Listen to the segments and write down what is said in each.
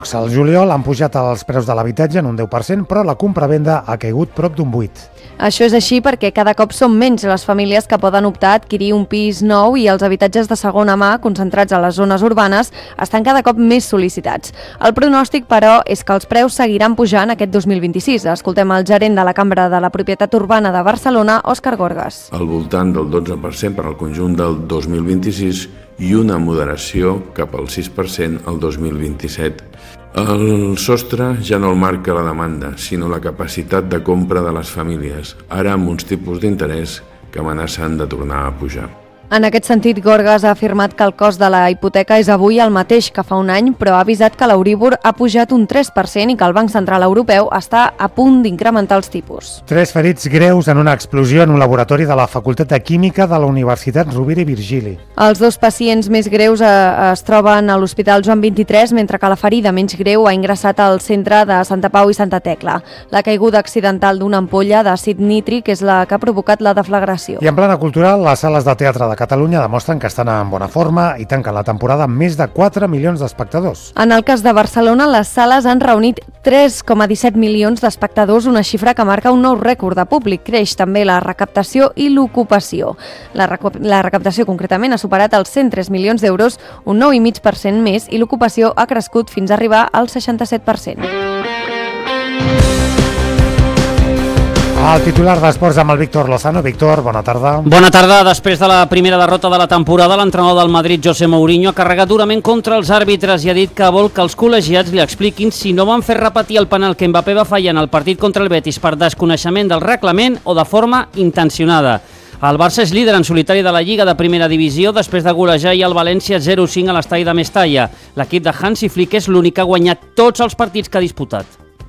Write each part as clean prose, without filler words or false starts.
Al juliol han pujat els preus de l'habitatge en un 10%, però la compravenda ha caigut prop d'un 8%. Això és així perquè cada cop són menys les famílies que poden optar a adquirir un pis nou i els habitatges de segona mà concentrats a les zones urbanes estan cada cop més sol·licitats. El pronòstic, però, és que els preus seguiran pujant aquest 2026. Escoltem el gerent de la Cambra de la Propietat Urbana de Barcelona, Òscar Gorgas. Al voltant del 12% per al conjunt del 2026 i una moderació cap al 6% al 2027. El sostre ja no el marca la demanda, sinó la capacitat de compra de les famílies, ara amb uns tipus d'interès que amenacen de tornar a pujar. En aquest sentit, Gorgas ha afirmat que el cost de la hipoteca és avui el mateix que fa un any, però ha avisat que l'Euríbor ha pujat un 3% i que el Banc Central Europeu està a punt d'incrementar els tipus. 3 ferits greus en una explosió en un laboratori de la Facultat de Química de la Universitat Rovira i Virgili. Els 2 pacients més greus es troben a l'Hospital Joan 23, mentre que la ferida menys greu ha ingressat al centre de Santa Pau i Santa Tecla. La caiguda accidental d'una ampolla d'àcid nítric és la que ha provocat la deflagració. I en plana cultural, les sales de teatre de Catalunya demostren que estan en bona forma i tanquen la temporada amb més de 4 milions d'espectadors. En el cas de Barcelona, les sales han reunit 3,17 milions d'espectadors, una xifra que marca un nou rècord de públic. Creix també la recaptació i l'ocupació. La recaptació concretament ha superat els 103 milions d'euros, un 9,5% més, i l'ocupació ha crescut fins a arribar al 67%. El titular d'Esports amb el Víctor Lozano. Víctor, bona tarda. Bona tarda. Després de la primera derrota de la temporada, l'entrenador del Madrid, José Mourinho, ha carregat durament contra els àrbitres i ha dit que vol que els col·legiats li expliquin si no van fer repetir el penal que Mbappé va fallar en el partit contra el Betis per desconeixement del reglament o de forma intencionada. El Barça és líder en solitari de la Lliga de Primera Divisió després de golejar i el València 0-5 a l'estadi de Mestalla. L'equip de Hansi Flick és l'únic que ha guanyat tots els partits que ha disputat.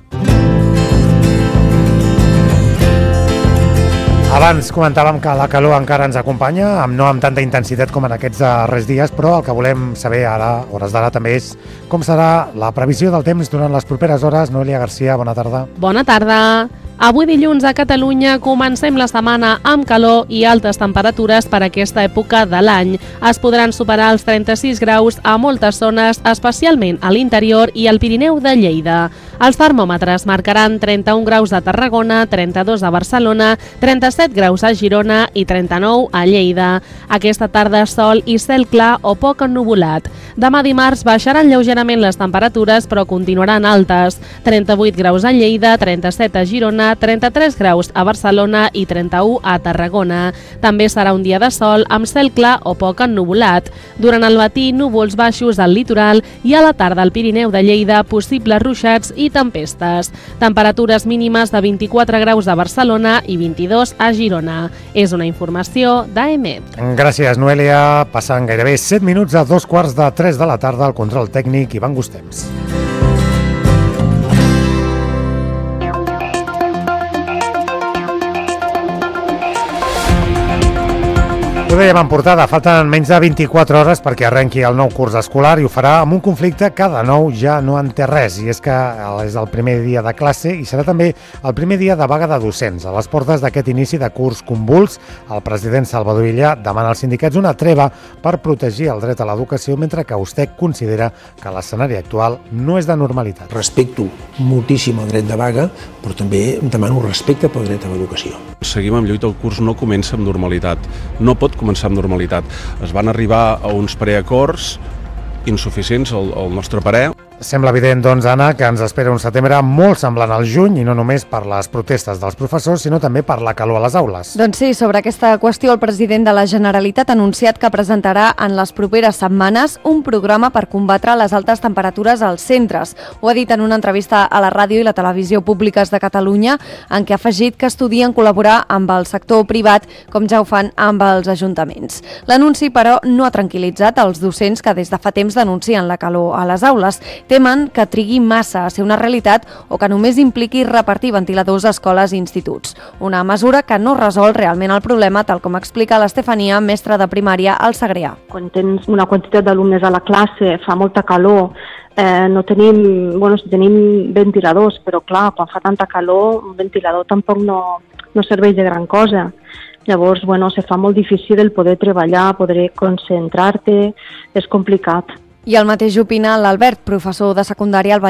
Abans comentàvem que la calor encara ens acompanya, no amb tanta intensitat com en aquests darrers dies, però el que volem saber ara, hores d'ara, també és com serà la previsió del temps durant les properes hores. Noelia Garcia, bona tarda. Bona tarda. Avui dilluns a Catalunya comencem la setmana amb calor i altes temperatures per aquesta època de l'any. Es podran superar els 36 graus a moltes zones, especialment a l'interior i al Pirineu de Lleida. Els termòmetres marcaran 31 graus a Tarragona, 32 a Barcelona, 37 graus a Girona i 39 a Lleida. Aquesta tarda sol i cel clar o poc ennuvolat. Demà dimarts baixaran lleugerament les temperatures però continuaran altes. 38 graus a Lleida, 37 a Girona, 33 graus a Barcelona i 31 a Tarragona. També serà un dia de sol amb cel clar o poc ennuvolat. Durant el matí, núvols baixos al litoral i a la tarda al Pirineu de Lleida possibles ruixats i tempestes. Temperatures mínimes de 24 graus a Barcelona i 22 a Girona. És una informació d'AEMET. Gràcies, Noelia. Passant gairebé 7 minuts a 2:45 de la tarda, al control tècnic Ivan Gustems. Ho dèiem en portada, falten menys de 24 hores perquè arrenqui el nou curs escolar i ho farà amb un conflicte que de nou ja no en té res, i és que és el primer dia de classe i serà també el primer dia de vaga de docents. A les portes d'aquest inici de curs convuls, el president Salvador Illa demana als sindicats una treva per protegir el dret a l'educació, mentre que USTEC considera que l'escenari actual no és de normalitat. Respecto moltíssim el dret de vaga, però també demano respecte pel dret a l'educació. Seguim amb lluita, el curs no comença amb normalitat, no pot començar amb normalitat. Es van arribar a uns preacords insuficients al nostre parer. Sembla evident, doncs, Anna, que ens espera un setembre molt semblant al juny, i no només per les protestes dels professors, sinó també per la calor a les aules. Doncs sí, sobre aquesta qüestió el president de la Generalitat ha anunciat que presentarà en les properes setmanes un programa per combatre les altes temperatures als centres. Ho ha dit en una entrevista a la ràdio i la televisió públiques de Catalunya, en què ha afegit que estudien col·laborar amb el sector privat, com ja ho fan amb els ajuntaments. L'anunci, però, no ha tranquil·litzat els docents que des de fa temps denuncien la calor a les aules. Temen que trigui massa a ser una realitat o que només impliqui repartir ventiladors a escoles i instituts. Una mesura que no resol realment el problema, tal com explica l'Estefania, mestra de primària al Segrià. Quan tens una quantitat d'alumnes a la classe, fa molta calor, tenim ventiladors, però clar, quan fa tanta calor, un ventilador tampoc no serveix de gran cosa. Llavors, se fa molt difícil el poder treballar, poder concentrar-te, és complicat. I el mateix opina l'Albert, professor de secundària al